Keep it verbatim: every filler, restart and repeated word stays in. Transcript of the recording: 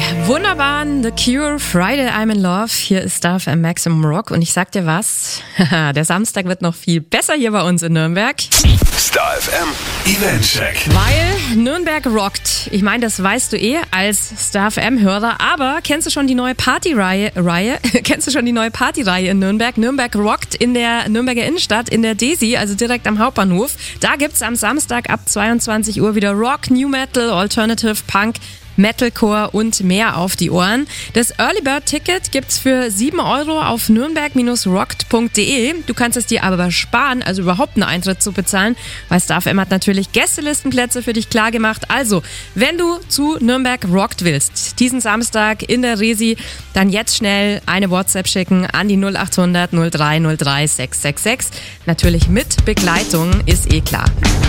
wunderbaren The Cure, Friday I'm in Love. Hier ist Star F M Maximum Rock und ich sag dir was, der Samstag wird noch viel besser hier bei uns in Nürnberg. Star F M Eventcheck. Weil Nürnberg rockt. Ich meine, das weißt du eh als Star F M-Hörer, aber kennst du schon die neue Partyreihe? Reihe? Kennst du schon die neue Partyreihe in Nürnberg? Nürnberg rockt in der Nürnberger Innenstadt, in der Desi, also direkt am Hauptbahnhof. Da gibt's am Samstag ab zweiundzwanzig Uhr wieder Rock, New Metal, Alternative, Punk, Metalcore und mehr auf die Ohren. Das Early Bird Ticket gibt's für sieben Euro auf nürnberg Bindestrich rockt Punkt de. Du kannst es dir aber sparen, also überhaupt einen Eintritt zu bezahlen, weil Star F M hat natürlich Gästelistenplätze für dich klar gemacht. Also, wenn du zu Nürnberg rockt willst, diesen Samstag in der Resi, dann jetzt schnell eine WhatsApp schicken an die null acht hundert null drei null drei sechs sechs sechs. Natürlich mit Begleitung, ist eh klar.